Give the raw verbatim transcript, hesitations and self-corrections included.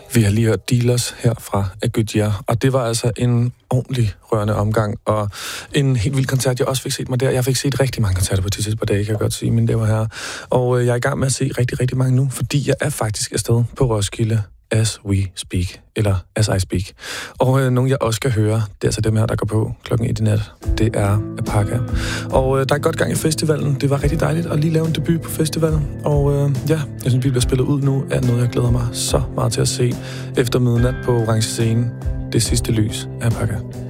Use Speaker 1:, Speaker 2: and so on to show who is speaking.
Speaker 1: Vi har lige hørt Dealers her fra Agudjar, og det var altså en ordentlig rørende omgang, og en helt vild koncert, jeg også fik set mig der. Jeg fik set rigtig mange koncerter på de sidste par dage, kan jeg godt sige, mine damer og herrer. Og jeg er i gang med at se rigtig, rigtig mange nu, fordi jeg er faktisk afsted på Roskilde as we speak, eller as I speak. Og øh, nogle, jeg også skal høre, det er altså dem her, der går på klokken et i nat. Det er Apaka. Og øh, der er godt gang i festivalen. Det var rigtig dejligt at lige lave en debut på festivalen. Og øh, ja, jeg synes, vi bliver spillet ud nu, er noget, jeg glæder mig så meget til at se efter midnat på Orange Scene. Det sidste lys af Apaka.